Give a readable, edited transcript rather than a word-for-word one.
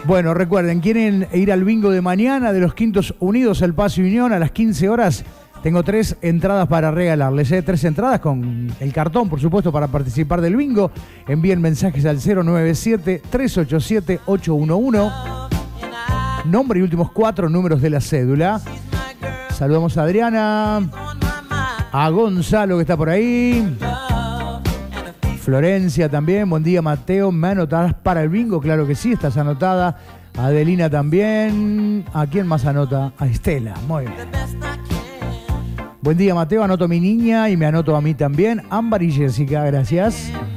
Bueno, recuerden, quieren ir al bingo de mañana de los Quintos Unidos, El Paso y Unión, a las 15 horas. Tengo 3 entradas para regalarles, 3 entradas con el cartón, por supuesto, para participar del bingo. Envíen mensajes al 097-387-811. Nombre y últimos 4 números de la cédula. Saludamos a Adriana, a Gonzalo que está por ahí, Florencia también. Buen día, Mateo. ¿Me anotarás para el bingo? Claro que sí, estás anotada. Adelina también. ¿A quién más anota? A Estela. Muy bien. Buen día, Mateo. Anoto a mi niña y me anoto a mí también. Ámbar y Jessica, gracias.